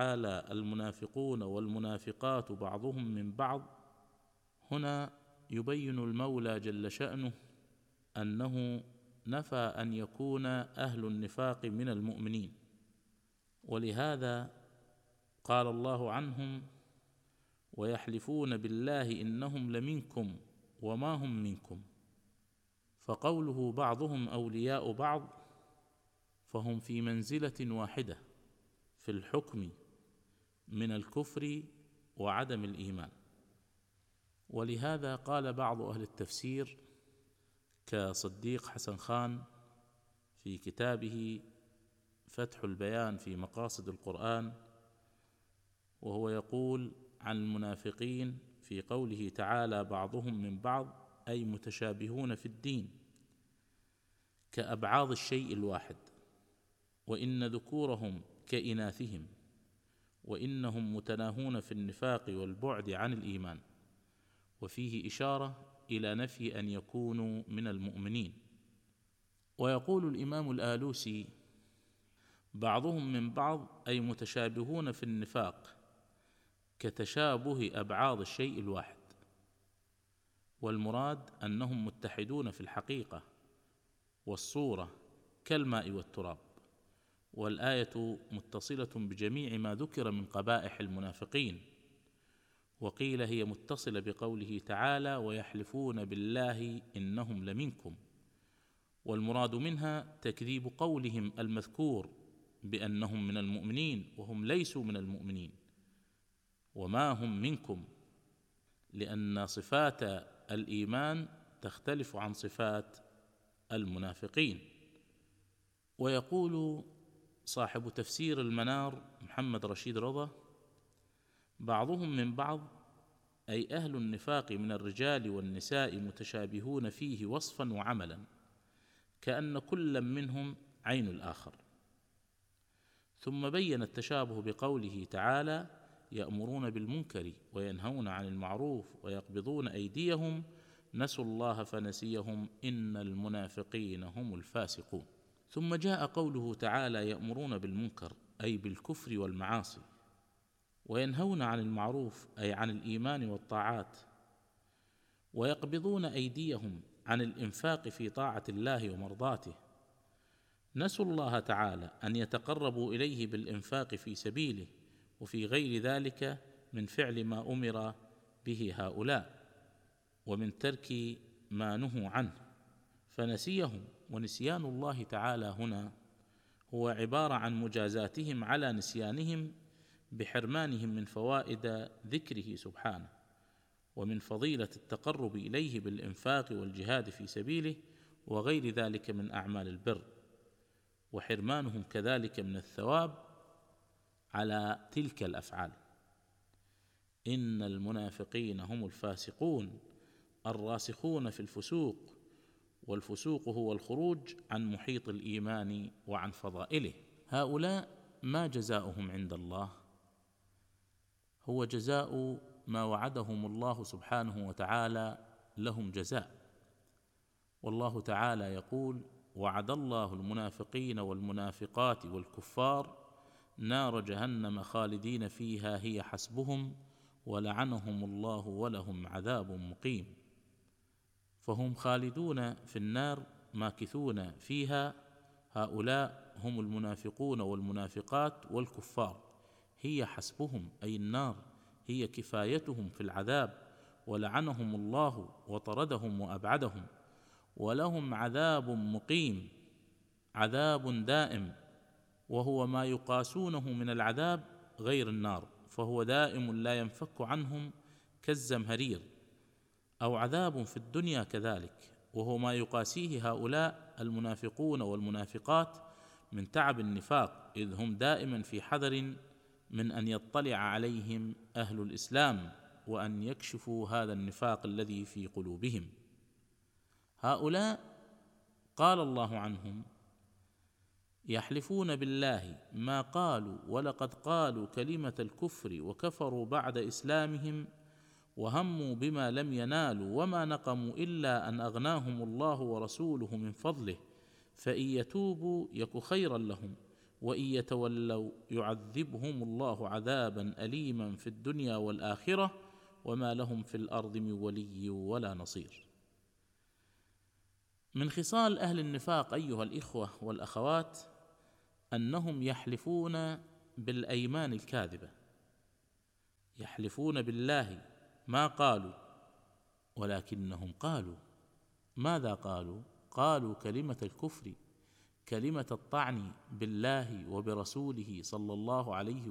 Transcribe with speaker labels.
Speaker 1: تعالى المنافقون والمنافقات بعضهم من بعض، هنا يبين المولى جل شأنه أنه نفى أن يكون أهل النفاق من المؤمنين، ولهذا قال الله عنهم: ويحلفون بالله إنهم لمنكم وما هم منكم. فقوله بعضهم أولياء بعض، فهم في منزلة واحدة في الحكم من الكفر وعدم الإيمان. ولهذا قال بعض أهل التفسير كصديق حسن خان في كتابه فتح البيان في مقاصد القرآن، وهو يقول عن المنافقين في قوله تعالى: بعضهم من بعض، أي متشابهون في الدين كأبعاض الشيء الواحد، وإن ذكورهم كإناثهم، وإنهم متناهون في النفاق والبعد عن الإيمان. وفيه إشارة إلى نفي أن يكونوا من المؤمنين. ويقول الإمام الآلوسي: بعضهم من بعض، أي متشابهون في النفاق كتشابه أبعاض الشيء الواحد، والمراد أنهم متحدون في الحقيقة والصورة كالماء والتراب. والآية متصلة بجميع ما ذكر من قبائح المنافقين، وقيل هي متصلة بقوله تعالى: ويحلفون بالله إنهم لمنكم، والمراد منها تكذيب قولهم المذكور بأنهم من المؤمنين وهم ليسوا من المؤمنين، وما هم منكم، لأن صفات الإيمان تختلف عن صفات المنافقين. ويقول صاحب تفسير المنار محمد رشيد رضا: بعضهم من بعض، أي أهل النفاق من الرجال والنساء متشابهون فيه وصفا وعملا، كأن كل منهم عين الآخر. ثم بين التشابه بقوله تعالى: يأمرون بالمنكر وينهون عن المعروف ويقبضون أيديهم نسوا الله فنسيهم إن المنافقين هم الفاسقون. ثم جاء قوله تعالى: يأمرون بالمنكر، أي بالكفر والمعاصي، وينهون عن المعروف، أي عن الإيمان والطاعات، ويقبضون أيديهم عن الإنفاق في طاعة الله ومرضاته. نسوا الله تعالى أن يتقربوا إليه بالإنفاق في سبيله وفي غير ذلك من فعل ما أمر به هؤلاء، ومن ترك ما نهوا عنه، فنسيهم. ونسيان الله تعالى هنا هو عبارة عن مجازاتهم على نسيانهم بحرمانهم من فوائد ذكره سبحانه، ومن فضيلة التقرب إليه بالإنفاق والجهاد في سبيله وغير ذلك من أعمال البر، وحرمانهم كذلك من الثواب على تلك الأفعال. إن المنافقين هم الفاسقون الراسخون في الفسوق، والفسوق هو الخروج عن محيط الإيمان وعن فضائله. هؤلاء ما جزاؤهم عند الله؟ هو جزاء ما وعدهم الله سبحانه وتعالى لهم جزاء. والله تعالى يقول: وعد الله المنافقين والمنافقات والكفار نار جهنم خالدين فيها هي حسبهم ولعنهم الله ولهم عذاب مقيم. فهم خالدون في النار ماكثون فيها. هؤلاء هم المنافقون والمنافقات والكفار، هي حسبهم، أي النار هي كفايتهم في العذاب، ولعنهم الله وطردهم وأبعدهم، ولهم عذاب مقيم، عذاب دائم، وهو ما يقاسونه من العذاب غير النار، فهو دائم لا ينفك عنهم كالزمهرير، أو عذاب في الدنيا كذلك، وهو ما يقاسيه هؤلاء المنافقون والمنافقات من تعب النفاق، إذ هم دائما في حذر من أن يطلع عليهم أهل الإسلام وأن يكشفوا هذا النفاق الذي في قلوبهم. هؤلاء قال الله عنهم: يحلفون بالله ما قالوا ولقد قالوا كلمة الكفر وكفروا بعد إسلامهم وهموا بما لم ينالوا وما نقموا إلا أن أغناهم الله ورسوله من فضله فإن يتوبوا يك خيرا لهم وإن يتولوا يعذبهم الله عذابا أليما في الدنيا والآخرة وما لهم في الأرض من ولي ولا نصير. من خصال أهل النفاق أيها الإخوة والأخوات أنهم يحلفون بالأيمان الكاذبة، يحلفون بالله ما قالوا ولكنهم قالوا. ماذا قالوا؟ قالوا كلمة الكفر، كلمة الطعن بالله وبرسوله صلى الله عليه